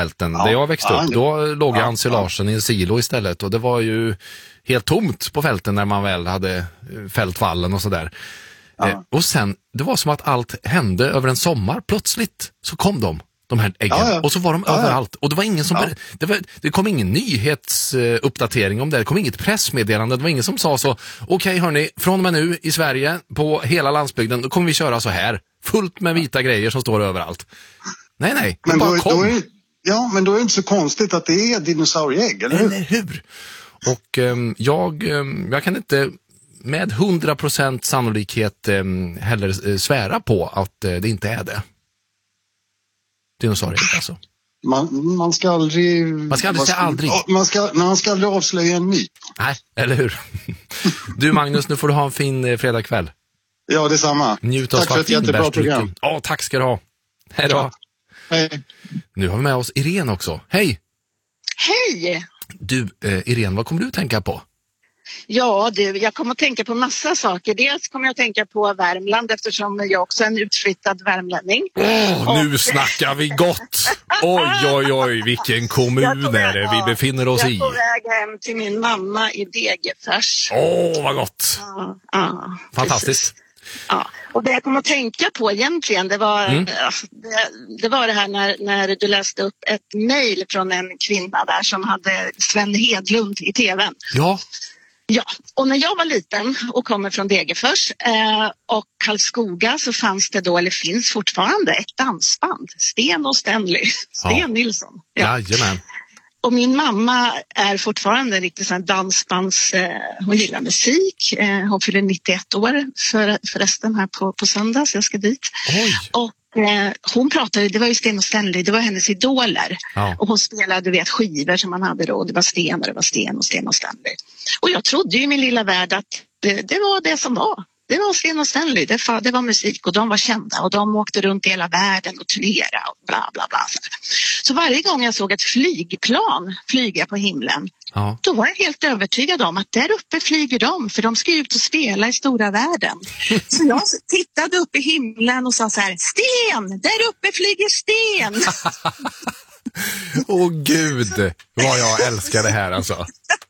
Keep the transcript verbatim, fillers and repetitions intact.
fälten. Ja. Där jag växte Ja, upp, då låg ja, Hans i ja. Larsen i en silo istället. Och det var ju helt tomt på fälten när man väl hade fällt vallen och sådär. Ja. Eh, och sen, det var som att allt hände över en sommar. Plötsligt så kom de, de här äggen. Ja, ja. Och så var de Ja, ja. överallt. Och det var ingen som... Ja. ber- Det, var, det kom ingen nyhetsuppdatering om det. Det kom inget pressmeddelande. Det var ingen som sa så. Okej hörni, från och med nu i Sverige, på hela landsbygden, då kommer vi köra så här. Fullt med vita grejer som står överallt. Nej, nej. Det Men bara då, är- kom. då är, ja, men då är det inte så konstigt att det är dinosaurieägg, eller hur? Eller hur? Och ehm, jag, ehm, jag kan inte med hundra procent sannolikhet ehm, heller eh, svära på att eh, det inte är det. Dinosaurier alltså. Man, man ska aldrig... Man ska aldrig säga aldrig. Man ska, man ska aldrig avslöja en myt. Nej, eller hur? Du Magnus, nu får du ha en fin eh, fredagkväll. Ja, detsamma. Njut av Tack för ett jättebra program. Ja, tack ska du ha. Hej då. Ja. Hej. Nu har vi med oss Irene också. Hej! Hej! Du, eh, Irene, vad kommer du tänka på? Ja, du, jag kommer att tänka på massa saker. Dels kommer jag att tänka på Värmland eftersom jag också är en utflyttad värmlänning. Åh, nu snackar vi gott! Oj, oj, oj, vilken kommun är det vi befinner oss jag i? är på väg hem till min mamma i Degerfors. Åh, vad gott! Ja, ja, Fantastiskt. precis. Ja, och det jag kom att tänka på egentligen, det var, Mm. det, det var det här när, när du läste upp ett mejl från en kvinna där som hade Sven Hedlund i tvn. Ja, Ja, och när jag var liten och kommer från Degerfors eh, och Karlskoga så fanns det då, eller finns fortfarande, ett dansband. Sten och Stanley. Sten Ja. Nilsson. Ja. jajamän. Och min mamma är fortfarande en riktig sån här dansbands... Eh, hon gillar musik. Eh, hon fyller nittioett år för, förresten här på, på söndag, så jag ska dit. Oj. Och eh, hon pratade, det var ju Sten och Stanley, det var hennes idoler. Ja. Och hon spelade, du vet, skivor som man hade då. Det var Sten och det var Sten och Sten och Stanley. Och jag trodde ju i min lilla värld att det, det var det som var. Det var Sten och Stanley, det, det var musik och de var kända och de åkte runt i hela världen och turnerade och bla bla bla. Så varje gång jag såg ett flygplan flyga på himlen, Ja. då var jag helt övertygad om att där uppe flyger de, för de ska ut och spela i stora världen. Så jag tittade upp i himlen och sa så här: Sten, där uppe flyger Sten! Åh gud, vad jag älskar det här alltså.